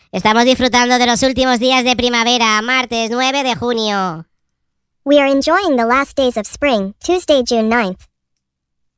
Estamos disfrutando de los últimos días de primavera, martes 9 de junio. We are enjoying the last days of spring, Tuesday, June 9th.